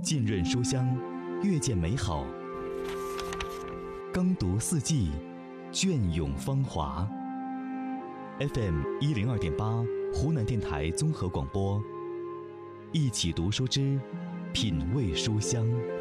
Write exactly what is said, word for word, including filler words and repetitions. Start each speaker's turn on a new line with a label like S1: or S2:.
S1: 浸润书香，阅见美好。耕读四季，隽永芳华。F M 一零二点八，湖南电台综合广播。一起读书之品味书香。